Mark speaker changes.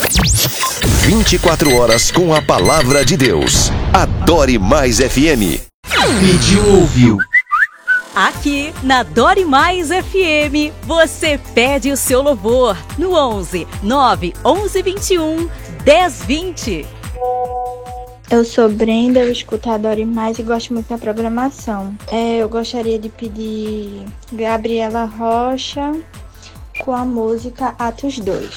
Speaker 1: 24 horas com a palavra de Deus. Adore Mais FM. Pediu, ouviu.
Speaker 2: Aqui na Adore Mais FM, você pede o seu louvor no 11 9 11 21 10 20.
Speaker 3: Eu sou Brenda, eu escuto a Adore Mais e gosto muito da programação. Eu gostaria de pedir Gabriela Rocha com a música Atos 2.